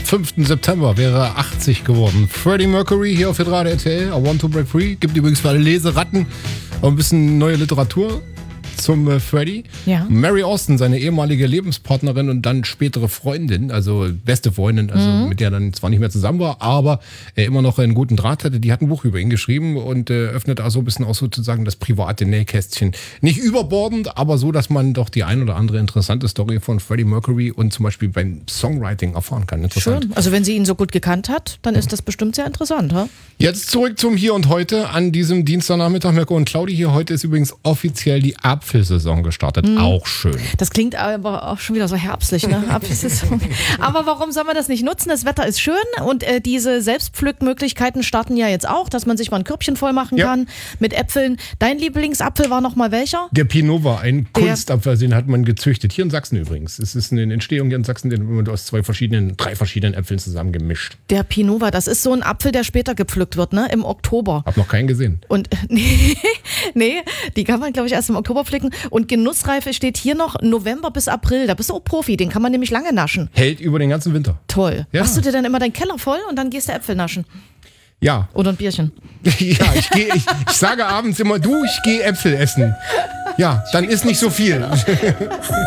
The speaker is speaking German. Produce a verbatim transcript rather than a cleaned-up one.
fünften September wäre er achtzig geworden. Freddie Mercury hier auf Hitradio R T L, I Want to Break Free. Gibt übrigens für alle Leseratten auch ein bisschen neue Literatur zum äh, Freddie. Ja. Mary Austin, seine ehemalige Lebenspartnerin und dann spätere Freundin, also beste Freundin, also mhm. mit der er dann zwar nicht mehr zusammen war, aber er immer noch einen guten Draht hatte. Die hat ein Buch über ihn geschrieben und äh, öffnet also ein bisschen auch sozusagen das private Nähkästchen. Nicht überbordend, aber so, dass man doch die ein oder andere interessante Story von Freddie Mercury und zum Beispiel beim Songwriting erfahren kann. Interessant. Schön. Also wenn sie ihn so gut gekannt hat, dann ist das bestimmt sehr interessant. Ha? Jetzt zurück zum Hier und Heute an diesem Dienstagnachmittag. Mirko und Claudi hier. Heute ist übrigens offiziell die Apfelsaison gestartet. Mhm. Auch schön. Das klingt aber auch schon wieder so herbstlich, ne? Apfelsaison. Aber warum soll man das nicht nutzen? Das Wetter ist schön und äh, diese Selbstpflückmöglichkeiten starten ja jetzt auch, dass man sich mal ein Körbchen voll machen ja. kann mit Äpfeln. Dein Lieblingsapfel war noch mal welcher? Der Pinot, ein Der Kunstapfel, den hat man gezüchtet. Hier in Sachsen übrigens. Es ist eine Entstehung hier in Sachsen, den man aus zwei verschiedenen, drei verschiedenen Äpfeln zusammengemischt. Der Pinot, das ist so ein Apfel, der später gepflückt wird, ne? Im Oktober. Hab noch keinen gesehen. Und nee, nee, die kann man, glaube ich, erst im Oktober pflücken. Und Genussreife steht hier noch November bis April. Da bist du auch Profi, den kann man nämlich lange naschen. Hält über den ganzen Winter. Toll. Ja. Machst du dir dann immer deinen Keller voll und dann gehst du Äpfel naschen? Ja. Oder ein Bierchen? Ja, ich, geh, ich, ich sage abends immer, du, ich gehe Äpfel essen. Ja, dann ist nicht so viel.